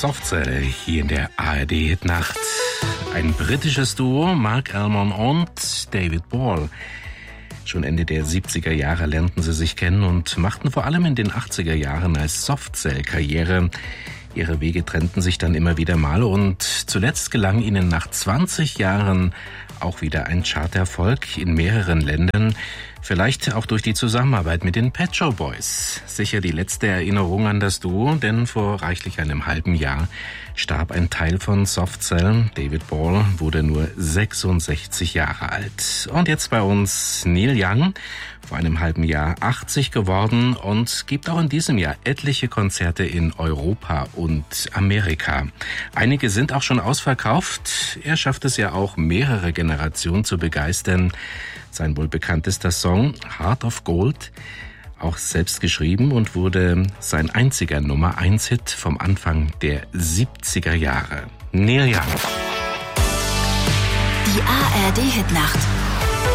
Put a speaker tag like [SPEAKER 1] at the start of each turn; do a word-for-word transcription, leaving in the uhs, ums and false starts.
[SPEAKER 1] Soft Cell hier in der A R D-Hitnacht. Ein britisches Duo, Mark Almond und David Ball. Schon Ende der siebziger Jahre lernten sie sich kennen und machten vor allem in den achtziger Jahren als Soft Cell Karriere. Ihre Wege trennten sich dann immer wieder mal und zuletzt gelang ihnen nach zwanzig Jahren auch wieder ein Charterfolg in mehreren Ländern. Vielleicht auch durch die Zusammenarbeit mit den Pet Shop Boys. Sicher die letzte Erinnerung an das Duo, denn vor reichlich einem halben Jahr starb ein Teil von Soft Cell. David Ball wurde nur sechsundsechzig Jahre alt. Und jetzt bei uns Neil Young, vor einem halben Jahr achtzig geworden und gibt auch in diesem Jahr etliche Konzerte in Europa und Amerika. Einige sind auch schon ausverkauft. Er schafft es ja auch, mehrere Generationen zu begeistern. Sein wohl bekanntester Song Heart of Gold, auch selbst geschrieben und wurde sein einziger Nummer eins Hit vom Anfang der siebziger Jahre. Neil Young.
[SPEAKER 2] Die A R D-Hitnacht